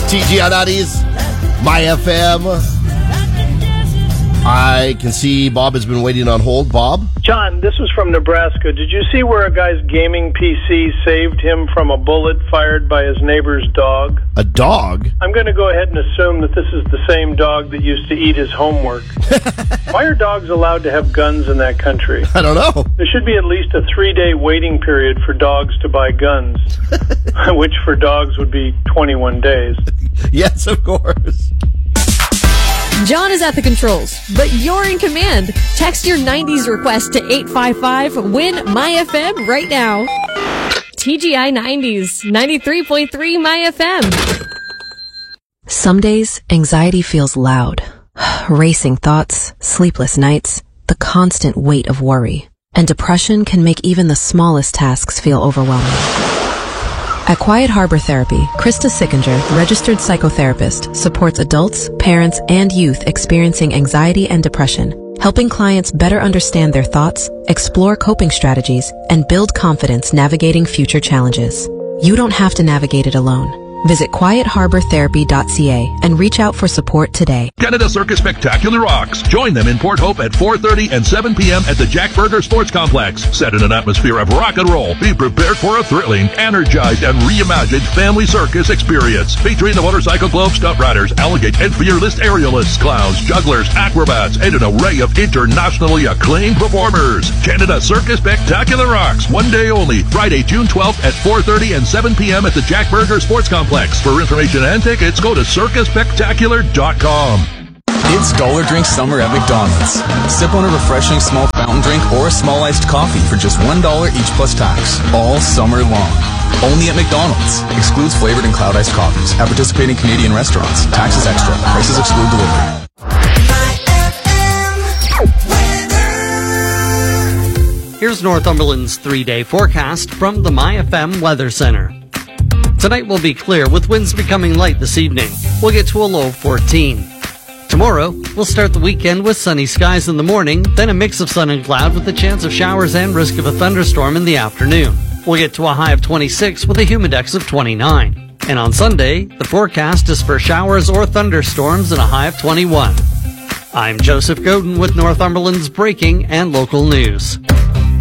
TGI 90s, My FM. I can see Bob has been waiting on hold. Bob? John, this was from Nebraska. Did you see where a guy's gaming PC saved him from a bullet fired by his neighbor's dog? A dog? I'm going to go ahead and assume that this is the same dog that used to eat his homework. Why are dogs allowed to have guns in that country? I don't know. There should be at least a 3-day waiting period for dogs to buy guns, which for dogs would be 21 days. Yes, of course. John is at the controls, but you're in command. Text your 90s request to 855-WIN My FM right now. TGI 90s, 93.3 My FM. Some days, anxiety feels loud. Racing thoughts, sleepless nights, the constant weight of worry. And depression can make even the smallest tasks feel overwhelming. At Quiet Harbor Therapy, Krista Sickinger, registered psychotherapist, supports adults, parents, and youth experiencing anxiety and depression, helping clients better understand their thoughts, explore coping strategies, and build confidence navigating future challenges. You don't have to navigate it alone. Visit quietharbortherapy.ca and reach out for support today. Canada Circus Spectacular Rocks. Join them in Port Hope at 4:30 and 7 p.m. at the Jack Burger Sports Complex. Set in an atmosphere of rock and roll. Be prepared for a thrilling, energized, and reimagined family circus experience. Featuring the Motorcycle Club stunt riders, alligator and fearless aerialists, clowns, jugglers, acrobats, and an array of internationally acclaimed performers. Canada Circus Spectacular Rocks. One day only. Friday, June 12th at 4:30 and 7 p.m. at the Jack Burger Sports Complex. For information and tickets, go to circuspectacular.com. It's Dollar Drink Summer at McDonald's. Sip on a refreshing small fountain drink or a small iced coffee for just $1 each plus tax, all summer long. Only at McDonald's. Excludes flavored and cloud iced coffees. At participating Canadian restaurants. Taxes extra. Prices exclude delivery. Here's Northumberland's 3-day forecast from the My FM Weather Center. Tonight will be clear with winds becoming light this evening. We'll get to a low of 14. Tomorrow, we'll start the weekend with sunny skies in the morning, then a mix of sun and cloud with a chance of showers and risk of a thunderstorm in the afternoon. We'll get to a high of 26 with a humidex of 29. And on Sunday, the forecast is for showers or thunderstorms and a high of 21. I'm Joseph Godin with Northumberland's breaking and local news.